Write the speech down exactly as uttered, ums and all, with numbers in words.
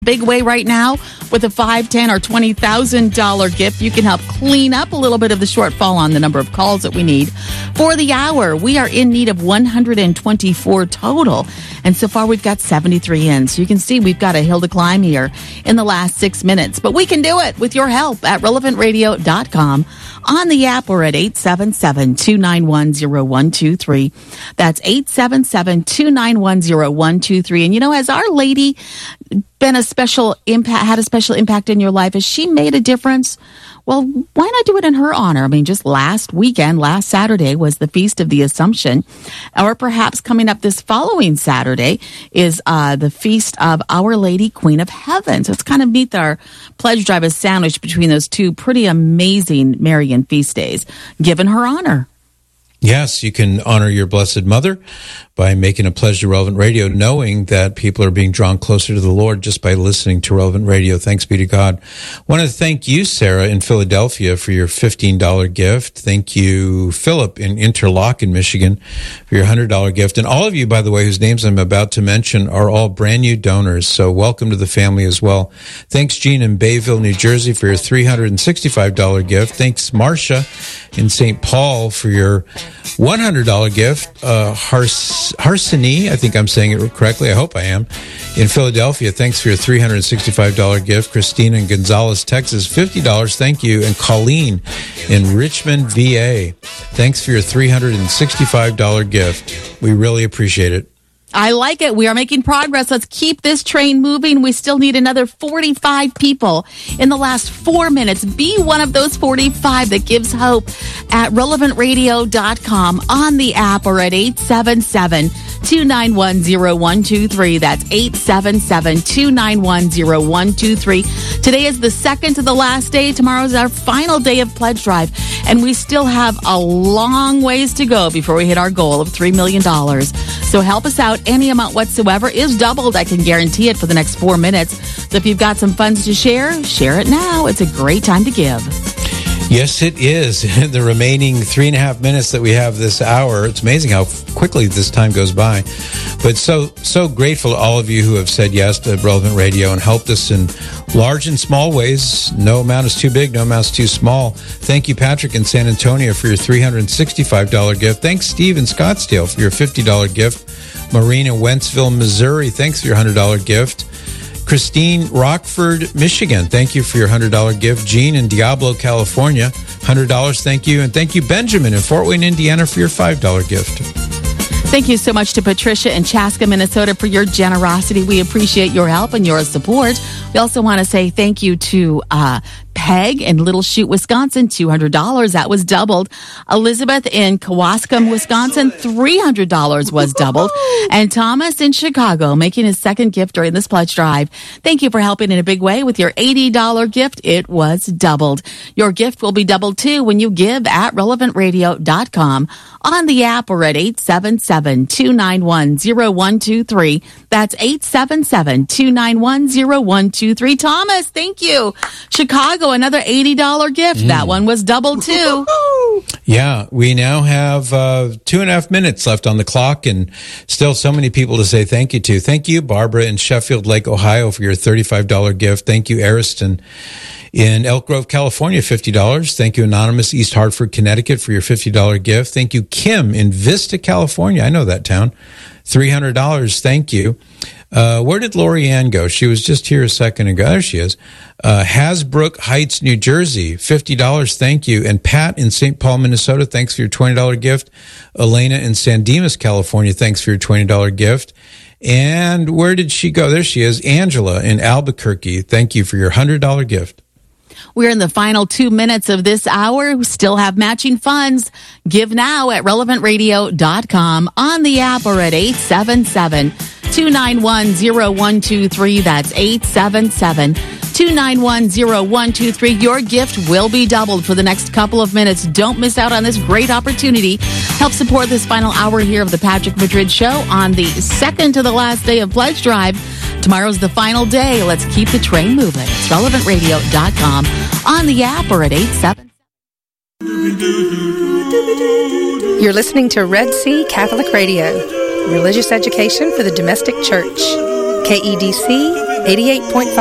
big way right now with a five, ten, or twenty thousand dollar gift. You can help clean up a little bit of the shortfall on the number of calls that we need for the hour. We are in need of one hundred twenty-four total, and so far we've got seventy-three in. So you can see we've got a hill to climb here in the last six minutes, but we can do it with your help at relevant radio dot com. On the app, we're at eight seven seven, two nine one, zero one two three. That's eight seven seven, two nine one, zero one two three. And you know, has Our Lady been a special impact, had a special impact in your life? Has she made a difference? Well, why not do it in her honor? I mean, just last weekend, last Saturday was the Feast of the Assumption, or perhaps coming up this following Saturday is uh, the Feast of Our Lady, Queen of Heaven. So it's kind of neat that our pledge drive is sandwiched between those two pretty amazing Marian feast days, given her honor. Yes, you can honor your Blessed Mother by making a pledge to Relevant Radio, knowing that people are being drawn closer to the Lord just by listening to Relevant Radio. Thanks be to God. I want to thank you, Sarah, in Philadelphia for your fifteen dollars gift. Thank you, Philip, in Interlochen, Michigan, for your one hundred dollars gift. And all of you, by the way, whose names I'm about to mention are all brand new donors, so welcome to the family as well. Thanks, Jean, in Bayville, New Jersey, for your three hundred sixty-five dollars gift. Thanks, Marcia, in Saint Paul, for your one hundred dollars gift. Uh, Hars- Harsini, I think I'm saying it correctly. I hope I am. In Philadelphia, thanks for your three hundred sixty-five dollars gift. Christina in Gonzales, Texas, fifty dollars. Thank you. And Colleen in Richmond, V A, thanks for your three hundred sixty-five dollars gift. We really appreciate it. I like it. We are making progress. Let's keep this train moving. We still need another forty-five people in the last four minutes. Be one of those forty-five that gives hope at relevant radio dot com, on the app, or at eight seven seven, two nine one, zero one two three. That's eight seven seven, two nine one, zero one two three. Today is the second to the last day. Tomorrow is our final day of pledge drive, and we still have a long ways to go before we hit our goal of three million dollars. So help us out. Any amount whatsoever is doubled. I can guarantee it for the next four minutes. So if you've got some funds to share, share it now. It's a great time to give. Yes, it is. The remaining three and a half minutes that we have this hour, it's amazing how quickly this time goes by. But so, so grateful to all of you who have said yes to Relevant Radio and helped us in large and small ways. No amount is too big, no amount is too small. Thank you, Patrick in San Antonio, for your three hundred sixty-five dollars gift. Thanks, Steve in Scottsdale, for your fifty dollars gift. Maureen in Wentzville, Missouri, thanks for your one hundred dollars gift. Christine, Rockford, Michigan, thank you for your one hundred dollars gift. Jean in Diablo, California, one hundred dollars, thank you. And thank you, Benjamin in Fort Wayne, Indiana, for your five dollars gift. Thank you so much to Patricia in Chaska, Minnesota, for your generosity. We appreciate your help and your support. We also want to say thank you to uh, Peg in Little Chute, Wisconsin, two hundred dollars. That was doubled. Elizabeth in Kewaskum, Wisconsin, three hundred dollars was doubled. And Thomas in Chicago, making his second gift during this pledge drive. Thank you for helping in a big way with your eighty dollars gift. It was doubled. Your gift will be doubled too when you give at relevant radio dot com, on the app, or at eight seven seven, two nine one, zero one two three. That's eight seven seven, two nine one, zero one two three. Thomas, thank you. Chicago, another eighty dollars gift. Mm. That one was doubled too. Yeah, we now have uh, two and a half minutes left on the clock, and still so many people to say thank you to. Thank you, Barbara in Sheffield Lake, Ohio, for your thirty-five dollars gift. Thank you, Ariston in Elk Grove, California, fifty dollars. Thank you, Anonymous, East Hartford, Connecticut, for your fifty dollars gift. Thank you, Kim in Vista, California. I know that town. three hundred dollars. Thank you. Uh, where did Lori Ann go? She was just here a second ago. There she is. Uh, Hasbrook Heights, New Jersey, fifty dollars. Thank you. And Pat in Saint Paul, Minnesota, thanks for your twenty dollars gift. Elena in San Dimas, California, thanks for your twenty dollars gift. And where did she go? There she is. Angela in Albuquerque, thank you for your one hundred dollars gift. We're in the final two minutes of this hour. We still have matching funds. Give now at relevant radio dot com, on the app, or at eight seven seven, two nine one, zero one two three. That's eight seven seven, two nine one, zero one two three. Your gift will be doubled for the next couple of minutes. Don't miss out on this great opportunity. Help support this final hour here of the Patrick Madrid Show on the second to the last day of Pledge Drive. Tomorrow's the final day. Let's keep the train moving. It's relevant radio dot com, on the app, or at eight seven. You're listening to Red Sea Catholic Radio, religious education for the domestic church. K E D C eighty-eight point five